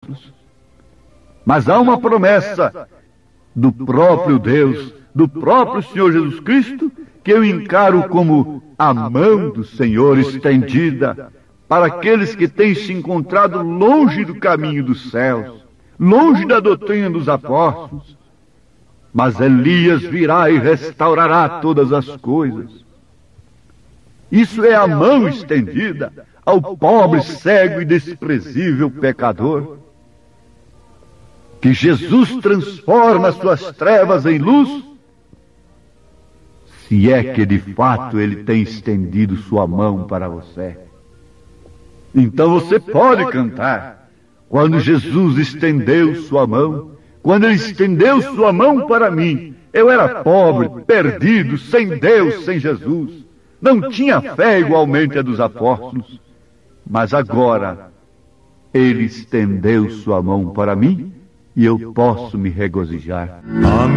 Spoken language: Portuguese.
apóstolos. Mas há uma promessa do próprio Deus, do próprio Senhor Jesus Cristo, que eu encaro como a mão do Senhor estendida para aqueles que têm se encontrado longe do caminho dos céus, longe da doutrina dos apóstolos. Mas Elias virá e restaurará todas as coisas. Isso é a mão estendida ao pobre, cego e desprezível pecador, que Jesus transforma suas trevas em luz, se é que de fato Ele tem estendido sua mão para você. Então você pode cantar, quando Jesus estendeu sua mão, quando Ele estendeu sua mão para mim, eu era pobre, perdido, sem Deus, sem Jesus, não tinha fé igualmente a dos apóstolos, mas agora Ele estendeu sua mão para mim, e eu posso me regozijar.